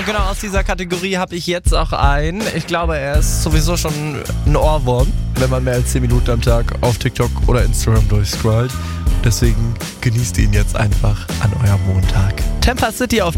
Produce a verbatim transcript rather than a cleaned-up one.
genau, aus dieser Kategorie habe ich jetzt auch einen. Ich glaube, er ist sowieso schon ein Ohrwurm, wenn man mehr als zehn Minuten am Tag auf TikTok oder Instagram durchscrollt. Deswegen genießt ihn jetzt einfach an eurem Montag. Temper City auf